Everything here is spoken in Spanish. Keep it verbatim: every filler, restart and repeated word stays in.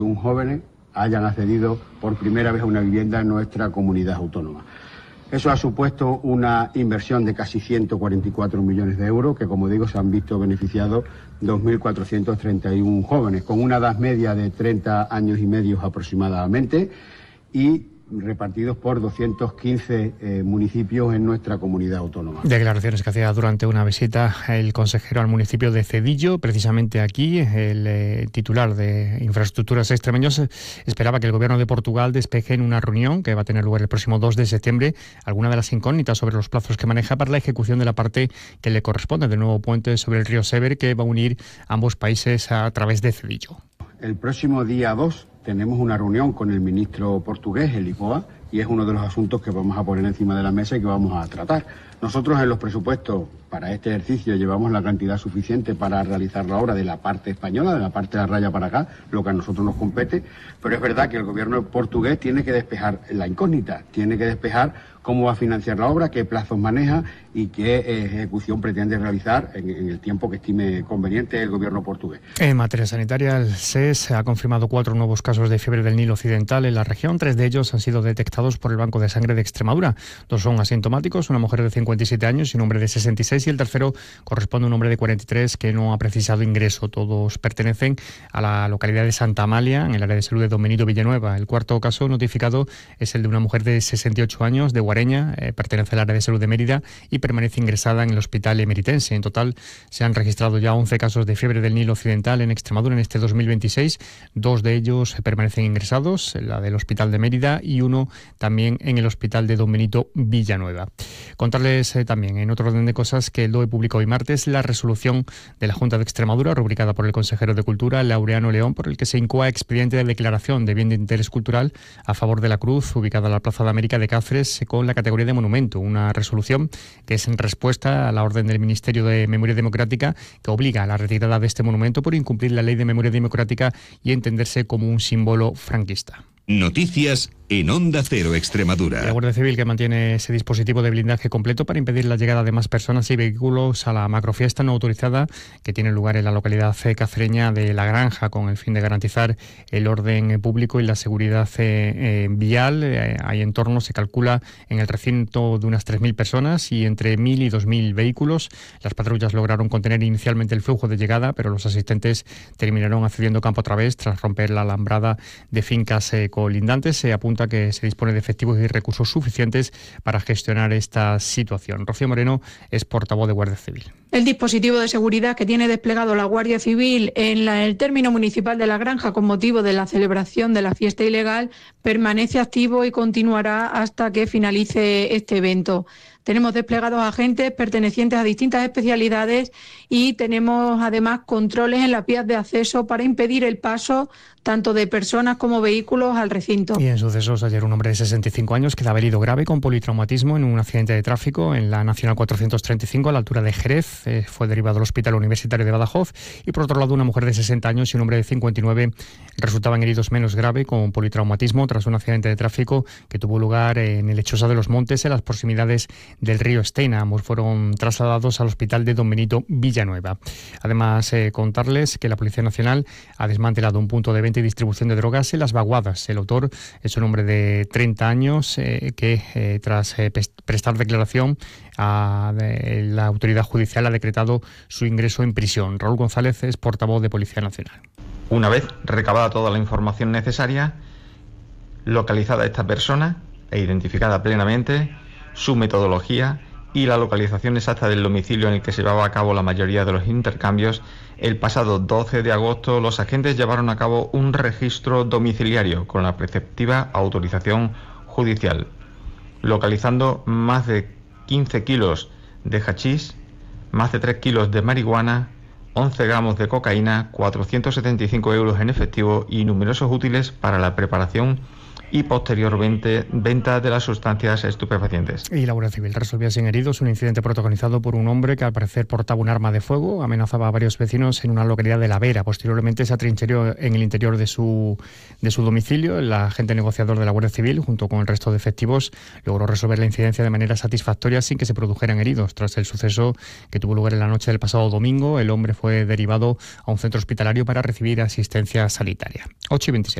un jóvenes hayan accedido por primera vez a una vivienda en nuestra comunidad autónoma. Eso ha supuesto una inversión de casi ciento cuarenta y cuatro millones de euros, que como digo se han visto beneficiados dos mil cuatrocientos treinta y uno jóvenes, con una edad media de treinta años y medio aproximadamente, y repartidos por doscientos quince eh, municipios en nuestra comunidad autónoma. Declaraciones que hacía durante una visita el consejero al municipio de Cedillo. Precisamente aquí el eh, titular de Infraestructuras Extremeños esperaba que el gobierno de Portugal despeje en una reunión que va a tener lugar el próximo dos de septiembre alguna de las incógnitas sobre los plazos que maneja para la ejecución de la parte que le corresponde del nuevo puente sobre el río Séver, que va a unir ambos países a través de Cedillo. El próximo día dos tenemos una reunión con el ministro portugués, el Lisboa, y es uno de los asuntos que vamos a poner encima de la mesa y que vamos a tratar. Nosotros en los presupuestos para este ejercicio llevamos la cantidad suficiente para realizar la obra de la parte española, de la parte de la raya para acá, lo que a nosotros nos compete, pero es verdad que el gobierno portugués tiene que despejar la incógnita, tiene que despejar cómo va a financiar la obra, qué plazos maneja y qué ejecución pretende realizar en, en el tiempo que estime conveniente el gobierno portugués. En materia sanitaria, el S E S ha confirmado cuatro nuevos casos de fiebre del Nilo Occidental en la región. Tres de ellos han sido detectados por el Banco de Sangre de Extremadura. Dos son asintomáticos, una mujer de cincuenta y siete años y un hombre de sesenta y seis, y el tercero corresponde a un hombre de cuarenta y tres que no ha precisado ingreso. Todos pertenecen a la localidad de Santa Amalia, en el área de salud de Don Benito Villanueva. El cuarto caso notificado es el de una mujer de sesenta y ocho años, de Guareña, eh, pertenece al área de salud de Mérida y permanece ingresada en el hospital emeritense. En total se han registrado ya once casos de fiebre del Nilo Occidental en Extremadura en este dos mil veintiséis. Dos de ellos permanecen ingresados, la del hospital de Mérida y uno también en el hospital de Don Benito Villanueva. Contarles eh, también, en otro orden de cosas, que el D O E publicó hoy martes la resolución de la Junta de Extremadura, rubricada por el consejero de Cultura, Laureano León, por el que se incoa expediente de declaración de bien de interés cultural a favor de la Cruz, ubicada en la Plaza de América de Cáceres, con la categoría de monumento. Una resolución que es en respuesta a la orden del Ministerio de Memoria Democrática, que obliga a la retirada de este monumento por incumplir la Ley de Memoria Democrática y entenderse como un símbolo franquista. Noticias en Onda Cero Extremadura. La Guardia Civil, que mantiene ese dispositivo de blindaje completo para impedir la llegada de más personas y vehículos a la macrofiesta no autorizada que tiene lugar en la localidad cacereña de La Granja, con el fin de garantizar el orden público y la seguridad eh, eh, vial. Eh, hay en torno, se calcula, en el recinto de unas tres mil personas y entre mil y dos mil vehículos. Las patrullas lograron contener inicialmente el flujo de llegada, pero los asistentes terminaron accediendo campo a través tras romper la alambrada de fincas eh, colindantes. Se apunta que se dispone de efectivos y recursos suficientes para gestionar esta situación. Rocío Moreno es portavoz de Guardia Civil. El dispositivo de seguridad que tiene desplegado la Guardia Civil en la, el término municipal de La Granja con motivo de la celebración de la fiesta ilegal permanece activo y continuará hasta que finalice este evento. Tenemos desplegados agentes pertenecientes a distintas especialidades y tenemos además controles en las vías de acceso para impedir el paso tanto de personas como vehículos al recinto. Y en sucesos, ayer un hombre de sesenta y cinco años quedaba herido grave con politraumatismo en un accidente de tráfico en la Nacional cuatrocientos treinta y cinco a la altura de Jerez. Eh, fue derivado al Hospital Universitario de Badajoz. Y por otro lado, una mujer de sesenta años y un hombre de cincuenta y nueve resultaban heridos menos grave con politraumatismo tras un accidente de tráfico que tuvo lugar en el Lechosa de los Montes, en las proximidades del río Estena. Ambos fueron trasladados al hospital de Don Benito Villanueva. Además, eh, contarles que la Policía Nacional ha desmantelado un punto de venta y distribución de drogas en Las Vaguadas. El autor es un hombre de treinta años eh, que eh, tras eh, prestar declaración a de, la autoridad judicial ha decretado su ingreso en prisión. Raúl González es portavoz de Policía Nacional. Una vez recabada toda la información necesaria, localizada esta persona e identificada plenamente, su metodología y la localización exacta del domicilio en el que se llevaba a cabo la mayoría de los intercambios, el pasado doce de agosto los agentes llevaron a cabo un registro domiciliario con la preceptiva autorización judicial, localizando más de quince kilos de hachís, más de tres kilos de marihuana, once gramos de cocaína, cuatrocientos setenta y cinco euros en efectivo y numerosos útiles para la preparación y posteriormente venta de las sustancias estupefacientes. Y la Guardia Civil resolvió sin heridos un incidente protagonizado por un hombre que al parecer portaba un arma de fuego, amenazaba a varios vecinos en una localidad de La Vera. Posteriormente se atrincheró en el interior de su, de su domicilio. El agente negociador de la Guardia Civil, junto con el resto de efectivos, logró resolver la incidencia de manera satisfactoria sin que se produjeran heridos. Tras el suceso que tuvo lugar en la noche del pasado domingo, el hombre fue derivado a un centro hospitalario para recibir asistencia sanitaria. ocho y veintisiete.